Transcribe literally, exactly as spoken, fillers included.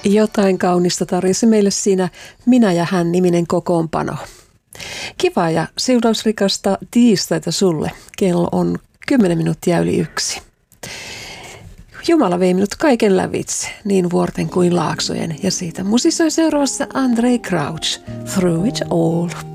Jotain kaunista tarjosi meille siinä Minä ja hän -niminen kokoonpano. Kiva ja siunausrikasta tiistaita sulle. Kello on kymmenen minuuttia yli yksi. Jumala vei minut kaiken lävitse, niin vuorten kuin laaksojen, ja siitä musisoi seuraavassa Andraé Crouch, Through It All.